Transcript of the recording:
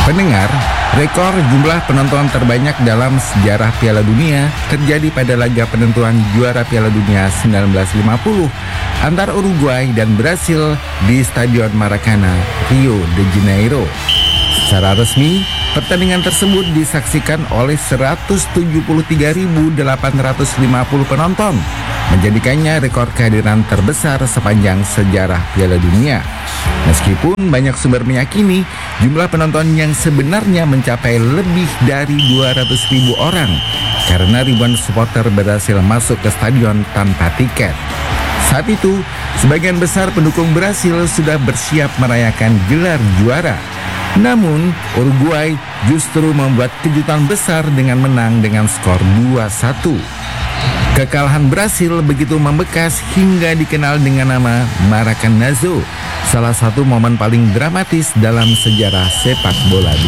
Pendengar, rekor jumlah penonton terbanyak dalam sejarah Piala Dunia terjadi pada laga penentuan juara Piala Dunia 1950 antara Uruguay dan Brasil di Stadion Maracana, Rio de Janeiro. Secara resmi, pertandingan tersebut disaksikan oleh 173.850 penonton, menjadikannya rekor kehadiran terbesar sepanjang sejarah Piala Dunia. Meskipun banyak sumber meyakini jumlah penonton yang sebenarnya mencapai lebih dari 200.000 orang karena ribuan supporter berhasil masuk ke stadion tanpa tiket. Saat itu, sebagian besar pendukung Brasil sudah bersiap merayakan gelar juara. Namun, Uruguay justru membuat kejutan besar dengan menang dengan skor 2-1. Kekalahan Brasil begitu membekas hingga dikenal dengan nama Maracanazo, salah satu momen paling dramatis dalam sejarah sepak bola dunia.